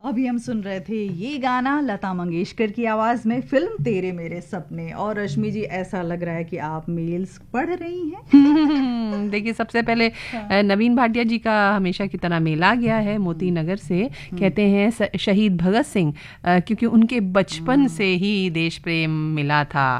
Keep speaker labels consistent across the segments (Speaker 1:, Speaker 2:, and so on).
Speaker 1: अभी हम सुन रहे थे ये गाना लता मंगेशकर की आवाज में, फिल्म तेरे मेरे सपने। और रश्मि जी, ऐसा लग रहा है कि आप मेल्स पढ़ रही हैं।
Speaker 2: देखिए, सबसे पहले नवीन भाटिया जी का हमेशा की तरह मेल आ गया है मोती नगर से। कहते हैं शहीद भगत सिंह, क्योंकि उनके बचपन से ही देश प्रेम मिला था।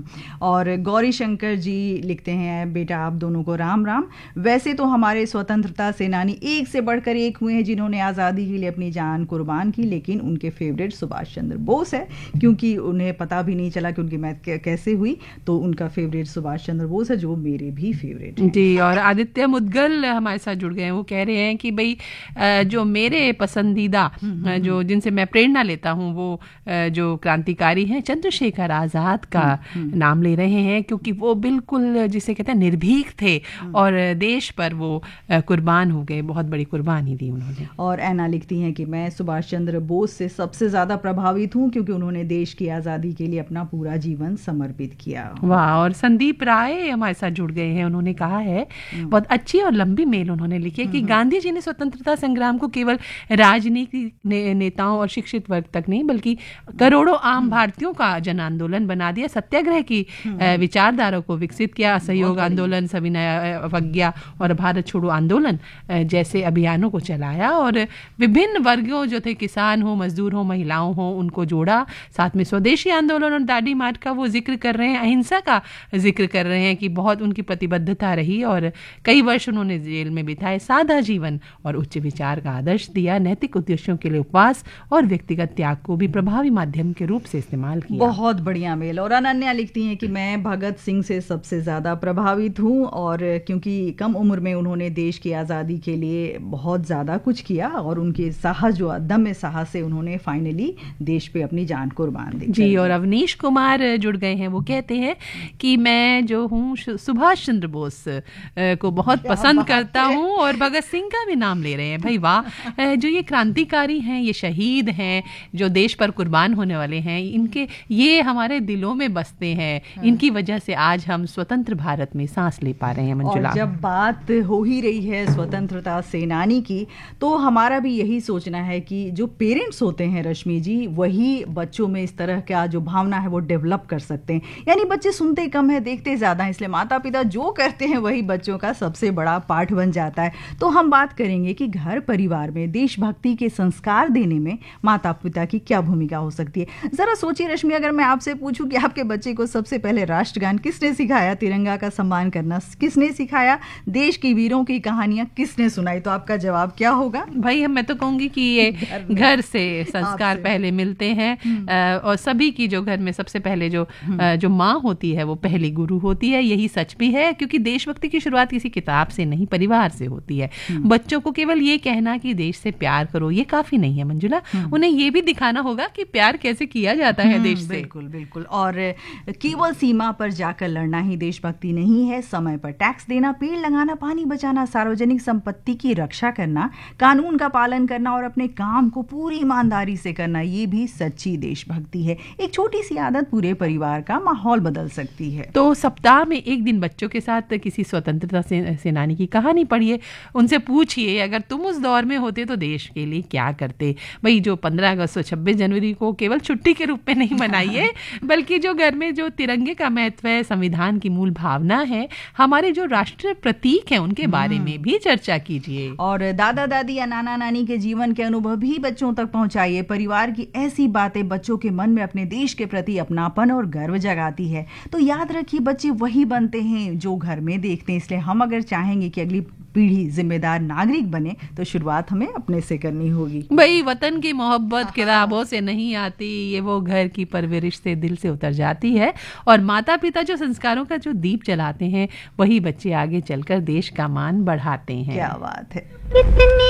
Speaker 1: और गौरी शंकर जी लिखते हैं, बेटा आप दोनों को राम राम। वैसे तो हमारे स्वतंत्रता सेनानी एक से बढ़कर एक हुए हैं जिन्होंने आज़ादी के लिए अपनी जान कुर्बान की, लेकिन उनके फेवरेट सुभाष चंद्र बोस है, क्योंकि उन्हें पता भी नहीं चला कि उनकी मैथ कैसे हुई, तो उनका फेवरेट सुभाष चंद्र बोस है, जो मेरे भी फेवरेट हैं।
Speaker 2: जी, और आदित्य मुदगल हमारे साथ जुड़ गए हैं। वो कह रहे हैं कि भाई जो मेरे पसंदीदा जो जिनसे मैं प्रेरणा लेता हूँ वो जो क्रांतिकारी हैं चंद्रशेखर आज़ाद का नाम ले रहे हैं, क्योंकि वो बिल्कुल जिसे कहते हैं निर्भीक थे और देश पर वो कुर्बान हो गए। बहुत बड़ी कुर्बानी दी उन्होंने।
Speaker 1: और ऐना लिखती हैं कि मैं सुभाष चंद्र बोस से सबसे ज़्यादा प्रभावित हूँ, क्योंकि उन्होंने देश की आज़ादी के लिए अपना पूरा जीवन समर्पित किया।
Speaker 2: वाह। और संदीप राय हमारे साथ जुड़ गए हैं। उन्होंने कहा है, बहुत अच्छी और लंबी मेल उन्होंने लिखी है, कि गांधी जी ने स्वतंत्रता संग्राम को केवल राजनीतिक नेताओं और शिक्षित वर्ग तक नहीं, बल्कि करोड़ों आम भारतीयों का जन आंदोलन बना दिया। सत्याग्रह की विचारधारा को विकसित किया। असहयोग आंदोलन, सविनय अवज्ञा और भारत छोड़ो आंदोलन जैसे अभियानों को चलाया, और विभिन्न वर्गों जो थे, किसान हो, मजदूर हो, महिलाओं हो, उनको जोड़ा। साथ में स्वदेशी आंदोलन और दांडी मार्च का वो जिक्र कर रहे हैं, अहिंसा का जिक्र कर रहे हैं कि बहुत उनकी प्रतिबद्धता रही, और कई वर्ष उन्होंने जेल में बिताए। सादा जीवन और उच्च विचार का आदर्श दिया। नैतिक उद्देश्यों के लिए उपवास और व्यक्तिगत त्याग को भी प्रभावी माध्यम के रूप से इस्तेमाल किया।
Speaker 1: बहुत बढ़िया मेल। और अनन्या लिखती हैं कि मैं भगत सिंह से सबसे ज़्यादा प्रभावित हूँ, और क्योंकि कम उम्र में उन्होंने देश की आज़ादी के लिए बहुत ज़्यादा कुछ किया, और उनके साहस, जो अदम्य साहस से उन्होंने फाइनली देश पे अपनी जान कुर्बान दी।
Speaker 2: जी, और अवनीश कुमार जुड़ गए हैं। वो कहते हैं कि मैं जो हूँ सुभाष चंद्र बोस को बहुत पसंद करता हूँ, और भगत सिंह का भी नाम ले रहे हैं। भाई वाह, जो ये क्रांतिकारी हैं, ये शहीद हैं, जो देश पर कुर्बान होने वाले हैं, इनके ये हमारे दिलों में बसते हैं। इनकी वजह से आज हम स्वतंत्र भारत में सांस ले पा रहे हैं। मंजुला,
Speaker 1: और जब बात हो ही रही है स्वतंत्रता सेनानी की, तो हमारा भी यही सोचना है कि जो पेरेंट्स होते हैं रश्मि जी, वही बच्चों में इस तरह का जो भावना है वो डेवलप कर सकते हैं। यानी बच्चे सुनते कम है, देखते ज़्यादा हैं, इसलिए माता पिता जो करते हैं वही बच्चों का सबसे बड़ा पाठ बन जाता है। तो हम बात करेंगे कि घर परिवार में देशभक्ति के संस्कार देने में माता पिता की क्या भूमिका हो सकती है। ज़रा सोचिए रश्मि, अगर मैं आपसे पूछूं कि आपके बच्चे को सबसे पहले राष्ट्रगान किसने सिखाया, तिरंगा का सम्मान करना किसने सिखाया, देश की वीरों की कहानियां किसने सुनाई, तो आपका जवाब क्या होगा?
Speaker 2: भाई मैं तो कहूंगी कि ये घर से संस्कार पहले मिलते हैं, और सभी की जो घर में सबसे पहले जो माँ होती है वो पहली गुरु होती है। यही सच भी है, क्योंकि देशभक्ति की शुरुआत किसी किताब से नहीं, परिवार से होती है। बच्चों को केवल ये कहना कि देश से प्यार करो ये काफी नहीं है मंजुला, उन्हें ये भी दिखाना होगा कि प्यार कैसे किया जाता है देश से।
Speaker 1: बिल्कुल बिल्कुल। और केवल सीमा पर जाकर लड़ना ही देशभक्ति नहीं है। समय पर टैक्स देना, पेड़ लगाना, पानी बचाना, सार्वजनिक संपत्ति की रक्षा करना, कानून का पालन करना और अपने काम को पूरी ईमानदारी से करना, ये भी सच्ची देशभक्ति है। एक छोटी सी आदत पूरे परिवार का माहौल बदल सकती है।
Speaker 2: तो सप्ताह में एक दिन बच्चों के साथ किसी स्वतंत्रता सेनानी की कहानी पढ़िए, उनसे पूछिए अगर तुम उस दौर में होते तो देश के लिए क्या करते। भाई जो 15 अगस्त और 26 जनवरी को केवल छुट्टी के रूप में नहीं मनाइए, बल्कि जो घर में जो तिरंगे का महत्व है, संविधान की मूल भावना है, हमारे जो राष्ट्रीय प्रतीक हैं, उनके बारे में भी चर्चा कीजिए।
Speaker 1: और दादा दादी या नाना नानी के जीवन के अनुभव भी बच्चों तक पहुंचाइए। परिवार की ऐसी बातें बच्चों के मन में अपने देश के प्रति अपनापन और गर्व जगाती है। तो याद रखिए, बच्चे वही बनते हैं जो घर में देखते हैं, इसलिए हम अगर चाहेंगे कि अगली पीढ़ी जिम्मेदार नागरिक बने, तो शुरुआत हमें अपने से करनी होगी।
Speaker 2: भाई वतन की मोहब्बत किताबों से नहीं आती, ये वो घर की परवरिश से दिल से उतर जाती है। और माता पिता जो संस्कारों का जो दीप जलाते हैं, वही बच्चे आगे चलकर देश का मान बढ़ाते हैं।
Speaker 1: क्या बात है।